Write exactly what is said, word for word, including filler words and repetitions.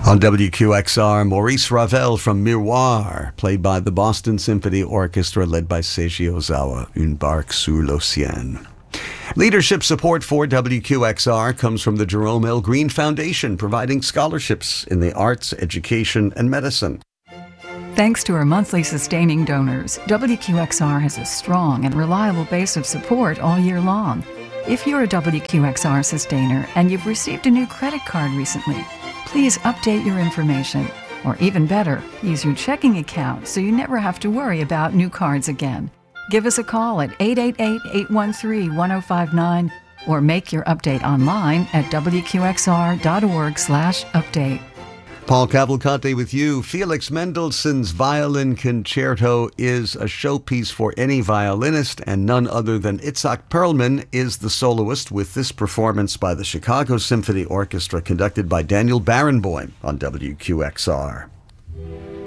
On W Q X R, Maurice Ravel from Miroir, played by the Boston Symphony Orchestra led by Seiji Ozawa, Une barque sur l'océan. Leadership support for W Q X R comes from the Jerome L. Green Foundation, providing scholarships in the arts, education, and medicine. Thanks to our monthly sustaining donors, W Q X R has a strong and reliable base of support all year long. If you're a W Q X R sustainer and you've received a new credit card recently, please update your information. Or even better, use your checking account so you never have to worry about new cards again. Give us a call at eight eight eight, eight one three, one zero five nine or make your update online at W Q X R dot org slash update. Paul Cavalcante with you. Felix Mendelssohn's Violin Concerto is a showpiece for any violinist, and none other than Itzhak Perlman is the soloist with this performance by the Chicago Symphony Orchestra conducted by Daniel Barenboim on W Q X R.